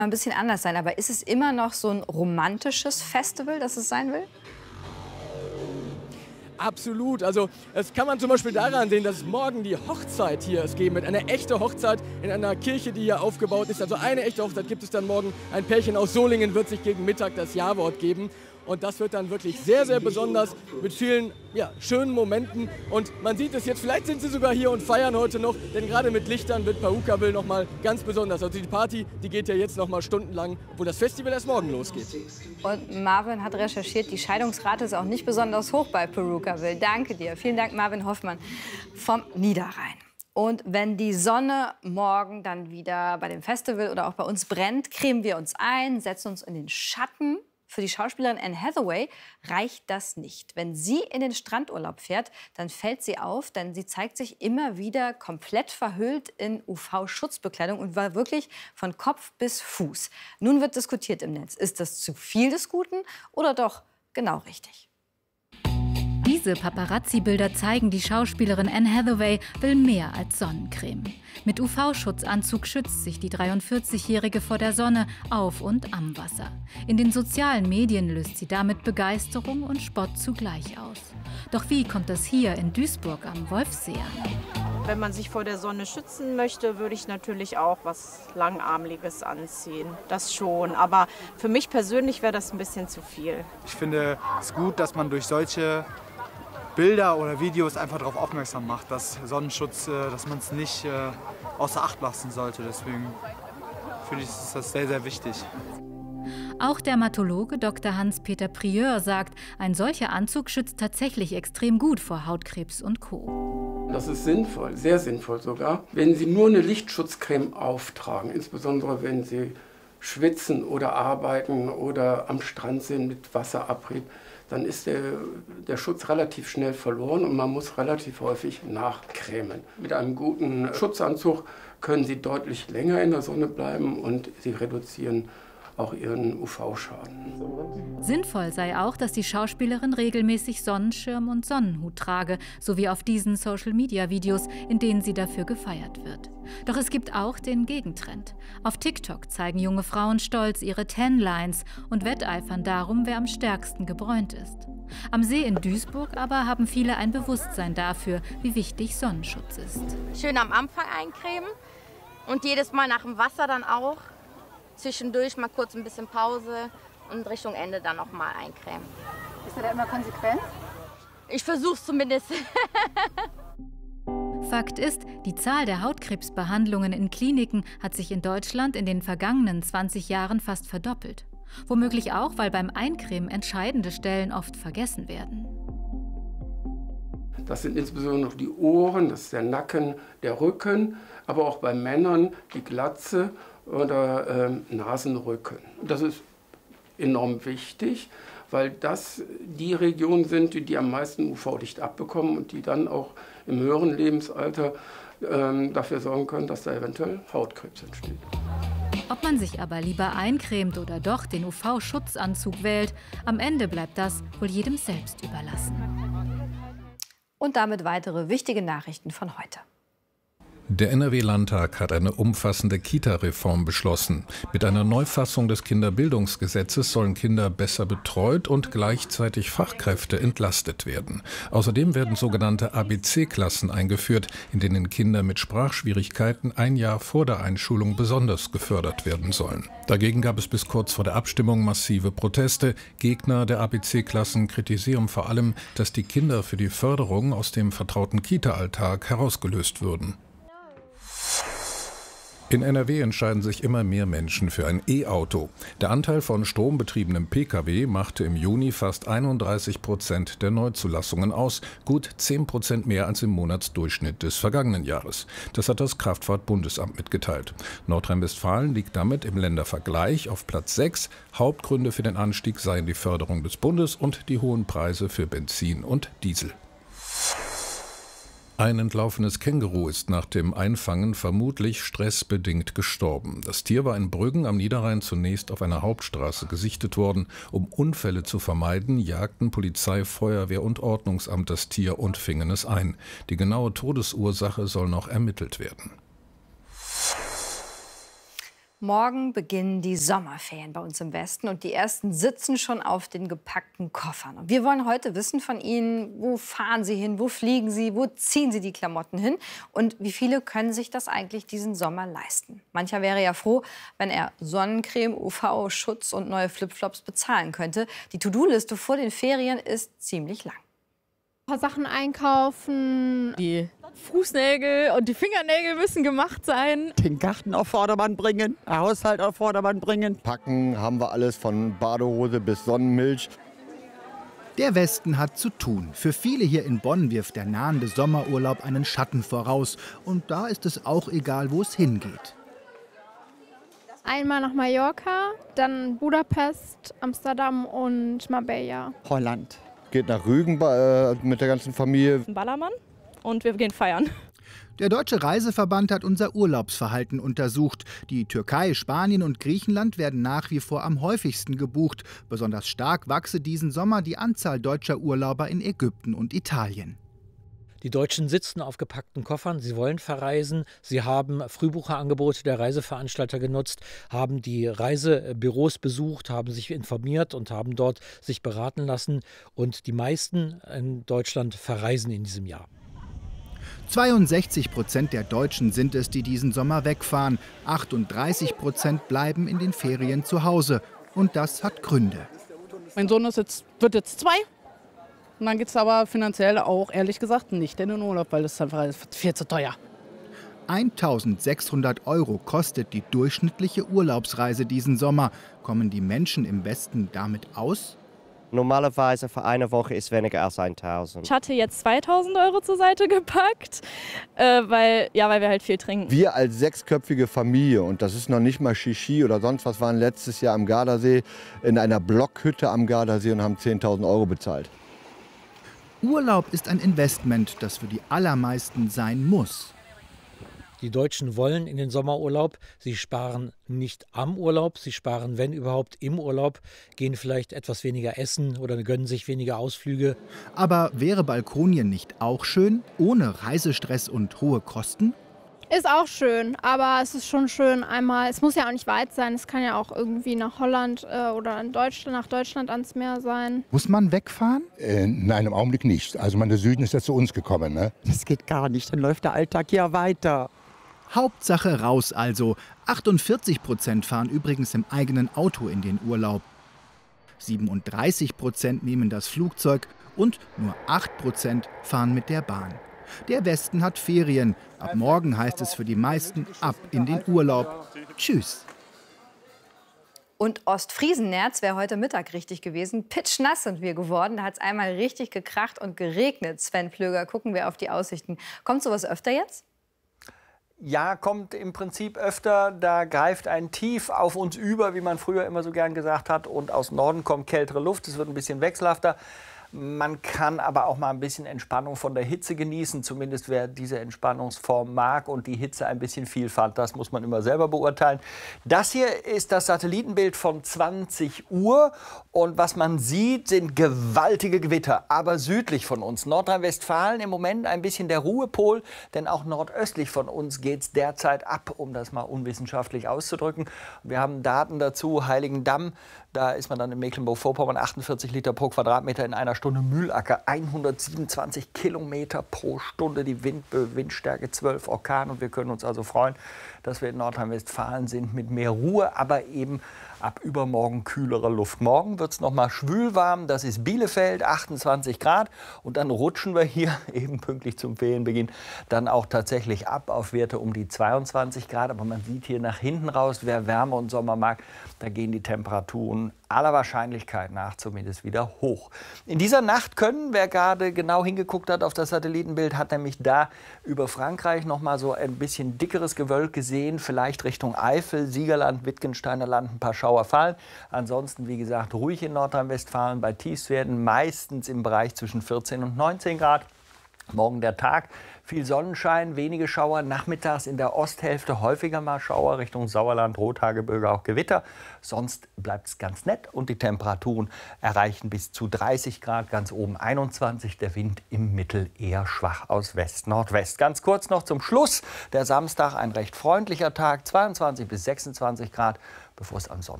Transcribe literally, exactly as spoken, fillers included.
Ein bisschen anders sein, aber ist es immer noch so ein romantisches Festival, das es sein will? Absolut. Also das kann man zum Beispiel daran sehen, dass morgen die Hochzeit hier es geben wird. Eine echte Hochzeit in einer Kirche, die hier aufgebaut ist. Also eine echte Hochzeit gibt es dann morgen. Ein Pärchen aus Solingen wird sich gegen Mittag das Ja-Wort geben. Und das wird dann wirklich sehr, sehr besonders mit vielen ja, schönen Momenten. Und man sieht es jetzt, vielleicht sind sie sogar hier und feiern heute noch. Denn gerade mit Lichtern wird Pahukaville noch mal ganz besonders. Also die Party, die geht ja jetzt noch mal stundenlang, wo das Festival erst morgen losgeht. Und Marvin hat recherchiert, die Scheidungsrate ist auch nicht besonders hoch bei Pahukaville. Danke dir. Vielen Dank, Marvin Hoffmann vom Niederrhein. Und wenn die Sonne morgen dann wieder bei dem Festival oder auch bei uns brennt, cremen wir uns ein, setzen uns in den Schatten. Für die Schauspielerin Anne Hathaway reicht das nicht. Wenn sie in den Strandurlaub fährt, dann fällt sie auf, denn sie zeigt sich immer wieder komplett verhüllt in U V-Schutzbekleidung und war wirklich von Kopf bis Fuß. Nun wird diskutiert im Netz, ist das zu viel des Guten oder doch genau richtig? Diese Paparazzi-Bilder zeigen, die Schauspielerin Anne Hathaway will mehr als Sonnencreme. Mit U V-Schutzanzug schützt sich die dreiundvierzigjährige vor der Sonne auf und am Wasser. In den sozialen Medien löst sie damit Begeisterung und Spott zugleich aus. Doch wie kommt das hier in Duisburg am Wolfsee an? Wenn man sich vor der Sonne schützen möchte, würde ich natürlich auch was Langarmliches anziehen. Das schon. Aber für mich persönlich wäre das ein bisschen zu viel. Ich finde es gut, dass man durch solche Bilder oder Videos einfach darauf aufmerksam macht, dass Sonnenschutz, dass man es nicht außer Acht lassen sollte. Deswegen finde ich, ist das sehr, sehr wichtig. Auch Dermatologe Doktor Hans-Peter Prieur sagt, ein solcher Anzug schützt tatsächlich extrem gut vor Hautkrebs und Co. Das ist sinnvoll, sehr sinnvoll sogar, wenn Sie nur eine Lichtschutzcreme auftragen, insbesondere wenn Sie schwitzen oder arbeiten oder am Strand sind mit Wasserabrieb, dann ist der, der Schutz relativ schnell verloren und man muss relativ häufig nachcremen. Mit einem guten Schutzanzug können Sie deutlich länger in der Sonne bleiben und Sie reduzieren auch ihren U V-Schaden. Sinnvoll sei auch, dass die Schauspielerin regelmäßig Sonnenschirm und Sonnenhut trage, so wie auf diesen Social-Media-Videos, in denen sie dafür gefeiert wird. Doch es gibt auch den Gegentrend. Auf TikTok zeigen junge Frauen stolz ihre Tan-Lines und wetteifern darum, wer am stärksten gebräunt ist. Am See in Duisburg aber haben viele ein Bewusstsein dafür, wie wichtig Sonnenschutz ist. Schön am Anfang eincremen und jedes Mal nach dem Wasser dann auch. Zwischendurch mal kurz ein bisschen Pause und Richtung Ende dann noch mal eincremen. Bist du da immer konsequent? Ich versuche es zumindest. Fakt ist, die Zahl der Hautkrebsbehandlungen in Kliniken hat sich in Deutschland in den vergangenen zwanzig Jahren fast verdoppelt. Womöglich auch, weil beim Eincremen entscheidende Stellen oft vergessen werden. Das sind insbesondere die Ohren, das ist der Nacken, der Rücken, aber auch bei Männern die Glatze oder ähm, Nasenrücken. Das ist enorm wichtig, weil das die Regionen sind, die, die am meisten U V-Licht abbekommen und die dann auch im höheren Lebensalter ähm, dafür sorgen können, dass da eventuell Hautkrebs entsteht. Ob man sich aber lieber eincremt oder doch den U V-Schutzanzug wählt, am Ende bleibt das wohl jedem selbst überlassen. Und damit weitere wichtige Nachrichten von heute. Der N R W-Landtag hat eine umfassende Kita-Reform beschlossen. Mit einer Neufassung des Kinderbildungsgesetzes sollen Kinder besser betreut und gleichzeitig Fachkräfte entlastet werden. Außerdem werden sogenannte A B C-Klassen eingeführt, in denen Kinder mit Sprachschwierigkeiten ein Jahr vor der Einschulung besonders gefördert werden sollen. Dagegen gab es bis kurz vor der Abstimmung massive Proteste. Gegner der A B C-Klassen kritisieren vor allem, dass die Kinder für die Förderung aus dem vertrauten Kita-Alltag herausgelöst würden. In N R W entscheiden sich immer mehr Menschen für ein E-Auto. Der Anteil von strombetriebenem Pkw machte im Juni fast einunddreißig Prozent der Neuzulassungen aus, gut zehn Prozent mehr als im Monatsdurchschnitt des vergangenen Jahres. Das hat das Kraftfahrtbundesamt mitgeteilt. Nordrhein-Westfalen liegt damit im Ländervergleich auf Platz sechs. Hauptgründe für den Anstieg seien die Förderung des Bundes und die hohen Preise für Benzin und Diesel. Ein entlaufenes Känguru ist nach dem Einfangen vermutlich stressbedingt gestorben. Das Tier war in Brüggen am Niederrhein zunächst auf einer Hauptstraße gesichtet worden. Um Unfälle zu vermeiden, jagten Polizei, Feuerwehr und Ordnungsamt das Tier und fingen es ein. Die genaue Todesursache soll noch ermittelt werden. Morgen beginnen die Sommerferien bei uns im Westen und die ersten sitzen schon auf den gepackten Koffern. Und wir wollen heute wissen von Ihnen, wo fahren Sie hin, wo fliegen Sie, wo ziehen Sie die Klamotten hin und wie viele können sich das eigentlich diesen Sommer leisten. Mancher wäre ja froh, wenn er Sonnencreme, U V-Schutz und neue Flipflops bezahlen könnte. Die To-Do-Liste vor den Ferien ist ziemlich lang. Ein paar Sachen einkaufen, die Fußnägel und die Fingernägel müssen gemacht sein. Den Garten auf Vordermann bringen, den Haushalt auf Vordermann bringen. Packen haben wir alles von Badehose bis Sonnenmilch. Der Westen hat zu tun. Für viele hier in Bonn wirft der nahende Sommerurlaub einen Schatten voraus. Und da ist es auch egal, wo es hingeht. Einmal nach Mallorca, dann Budapest, Amsterdam und Marbella. Holland. Geht nach Rügen äh, mit der ganzen Familie. Ballermann und wir gehen feiern. Der Deutsche Reiseverband hat unser Urlaubsverhalten untersucht. Die Türkei, Spanien und Griechenland werden nach wie vor am häufigsten gebucht. Besonders stark wachse diesen Sommer die Anzahl deutscher Urlauber in Ägypten und Italien. Die Deutschen sitzen auf gepackten Koffern, sie wollen verreisen, sie haben Frühbucherangebote der Reiseveranstalter genutzt, haben die Reisebüros besucht, haben sich informiert und haben dort sich beraten lassen. Und die meisten in Deutschland verreisen in diesem Jahr. zweiundsechzig Prozent der Deutschen sind es, die diesen Sommer wegfahren. achtunddreißig Prozent bleiben in den Ferien zu Hause. Und das hat Gründe. Mein Sohn ist jetzt, wird jetzt zwei. Und dann geht es aber finanziell auch, ehrlich gesagt, nicht in den Urlaub, weil das ist einfach viel zu teuer. eintausendsechshundert Euro kostet die durchschnittliche Urlaubsreise diesen Sommer. Kommen die Menschen im Westen damit aus? Normalerweise für eine Woche ist weniger als tausend. Ich hatte jetzt zweitausend Euro zur Seite gepackt, äh, weil, ja, weil wir halt viel trinken. Wir als sechsköpfige Familie, und das ist noch nicht mal Shishi oder sonst was, waren letztes Jahr am Gardasee in einer Blockhütte am Gardasee und haben zehntausend Euro bezahlt. Urlaub ist ein Investment, das für die allermeisten sein muss. Die Deutschen wollen in den Sommerurlaub. Sie sparen nicht am Urlaub, sie sparen, wenn überhaupt, im Urlaub, gehen vielleicht etwas weniger essen oder gönnen sich weniger Ausflüge. Aber wäre Balkonien nicht auch schön, ohne Reisestress und hohe Kosten? Ist auch schön, aber es ist schon schön einmal, es muss ja auch nicht weit sein, es kann ja auch irgendwie nach Holland äh, oder in Deutschland, nach Deutschland ans Meer sein. Muss man wegfahren? Äh, nein, im Augenblick nicht. Also mein, der Süden ist ja zu uns gekommen. Ne? Das geht gar nicht, dann läuft der Alltag ja weiter. Hauptsache raus also. achtundvierzig Prozent fahren übrigens im eigenen Auto in den Urlaub. siebenunddreißig Prozent nehmen das Flugzeug und nur acht Prozent fahren mit der Bahn. Der Westen hat Ferien. Ab morgen heißt es für die meisten ab in den Urlaub. Tschüss. Und Ostfriesennerz wäre heute Mittag richtig gewesen. Pitschnass sind wir geworden. Da hat es einmal richtig gekracht und geregnet. Sven Plöger, gucken wir auf die Aussichten. Kommt sowas öfter jetzt? Ja, kommt im Prinzip öfter. Da greift ein Tief auf uns über, wie man früher immer so gern gesagt hat. Und aus Norden kommt kältere Luft. Es wird ein bisschen wechselhafter. Man kann aber auch mal ein bisschen Entspannung von der Hitze genießen, zumindest wer diese Entspannungsform mag und die Hitze ein bisschen viel fand. Das muss man immer selber beurteilen. Das hier ist das Satellitenbild von zwanzig Uhr und was man sieht, sind gewaltige Gewitter, aber südlich von uns. Nordrhein-Westfalen im Moment ein bisschen der Ruhepol, denn auch nordöstlich von uns geht es derzeit ab, um das mal unwissenschaftlich auszudrücken. Wir haben Daten dazu, Heiligendamm. Da ist man dann in Mecklenburg-Vorpommern, achtundvierzig Liter pro Quadratmeter in einer Stunde Mühlacker, hundertsiebenundzwanzig Kilometer pro Stunde, die Wind, Windstärke zwölf, Orkan. Und wir können uns also freuen, dass wir in Nordrhein-Westfalen sind mit mehr Ruhe, aber eben ab übermorgen kühlere Luft. Morgen wird es noch mal schwülwarm, das ist Bielefeld, achtundzwanzig Grad. Und dann rutschen wir hier eben pünktlich zum Ferienbeginn dann auch tatsächlich ab auf Werte um die zweiundzwanzig Grad. Aber man sieht hier nach hinten raus, wer Wärme und Sommer mag, da gehen die Temperaturen aller Wahrscheinlichkeit nach zumindest wieder hoch. In dieser Nacht können, wer gerade genau hingeguckt hat auf das Satellitenbild, hat nämlich da über Frankreich noch mal so ein bisschen dickeres Gewölk gesehen, vielleicht Richtung Eifel, Siegerland, Wittgensteiner Land, ein paar Schauer fallen. Ansonsten, wie gesagt, ruhig in Nordrhein-Westfalen, bei Tiefstwerten meistens im Bereich zwischen vierzehn und neunzehn Grad. Morgen der Tag, viel Sonnenschein, wenige Schauer, nachmittags in der Osthälfte häufiger mal Schauer Richtung Sauerland, Rothaargebirge, auch Gewitter. Sonst bleibt es ganz nett und die Temperaturen erreichen bis zu dreißig Grad, ganz oben einundzwanzig. Der Wind im Mittel eher schwach aus West-Nordwest. Ganz kurz noch zum Schluss, der Samstag ein recht freundlicher Tag, zweiundzwanzig bis sechsundzwanzig Grad, bevor es am Sonntag